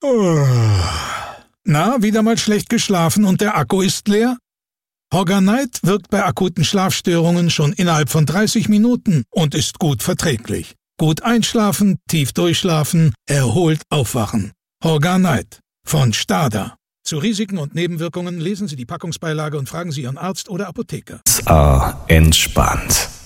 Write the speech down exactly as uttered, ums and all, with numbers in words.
Na, wieder mal schlecht geschlafen und der Akku ist leer? Horganite wirkt bei akuten Schlafstörungen schon innerhalb von dreißig Minuten und ist gut verträglich. Gut einschlafen, tief durchschlafen, erholt aufwachen. Horganite von Stada. Zu Risiken und Nebenwirkungen lesen Sie die Packungsbeilage und fragen Sie Ihren Arzt oder Apotheker. S A entspannt.